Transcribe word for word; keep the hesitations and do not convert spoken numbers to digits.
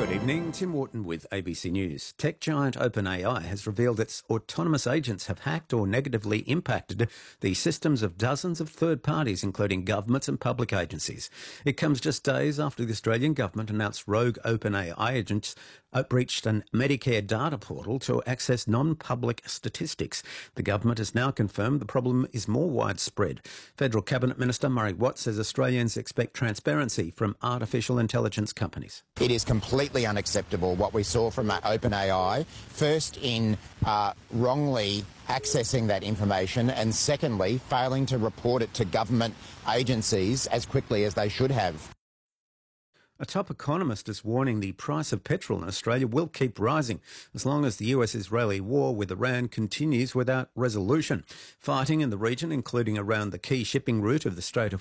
Good evening, Tim Wharton with A B C News. Tech giant OpenAI has revealed its autonomous agents have hacked or negatively impacted the systems of dozens of third parties, including governments and public agencies. It comes just days after the Australian government announced rogue OpenAI agents breached a Medicare data portal to access non-public statistics. The government has now confirmed the problem is more widespread. Federal Cabinet Minister Murray Watt says Australians expect transparency from artificial intelligence companies. It is completely unacceptable what we saw from OpenAI, first in uh, wrongly accessing that information and secondly failing to report it to government agencies as quickly as they should have. A top economist is warning the price of petrol in Australia will keep rising as long as the U S-Israeli war with Iran continues without resolution. Fighting in the region, including around the key shipping route of the Strait of